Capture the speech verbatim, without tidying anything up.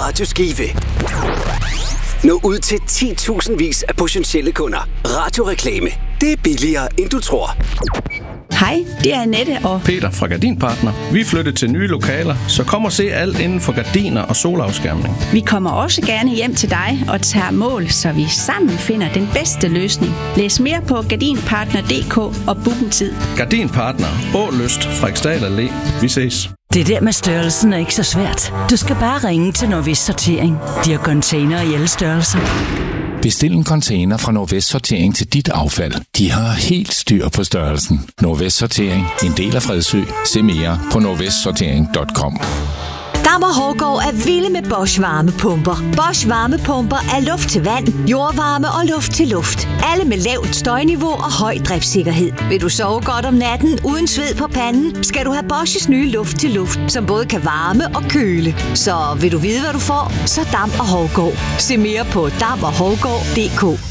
Radio Skive. Nå ud til ti tusind vis af potentielle kunder. Radioreklame. Det er billigere, end du tror. Hej, det er Annette og Peter fra Gardinpartner. Vi flytter til nye lokaler, så kom og se alt inden for gardiner og solafskærmning. vi kommer også gerne hjem til dig og tager mål, så vi sammen finder den bedste løsning. Læs mere på gardinpartner punktum d k og book en tid. Gardinpartner. Ålyst. Frederiksdal Allé. Vi ses. Det der med størrelsen er ikke så svært. Du skal bare ringe til Nordvest Sortering. De har container i alle størrelser. Bestil en container fra Nordvest Sortering til dit affald. De har helt styr på størrelsen. Nordvest Sortering. En del af Fredsø. Se mere på nordvest sortering punktum com. Dam og Hårgaard er vilde med Bosch varmepumper. Bosch varmepumper er luft til vand, jordvarme og luft til luft. Alle med lavt støjniveau og høj driftssikkerhed. Vil du sove godt om natten uden sved på panden, skal du have Bosch's nye luft til luft, som både kan varme og køle. Så vil du vide, hvad du får, så Dam og Hårgaard. Se mere på dam og hårgaard punktum d k.